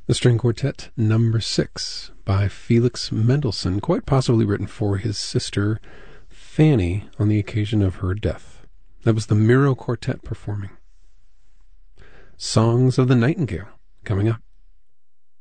The String Quartet number 6 by Felix Mendelssohn, quite possibly written for his sister Fanny on the occasion of her death. That was the Miro Quartet performing. Songs of the Nightingale coming up.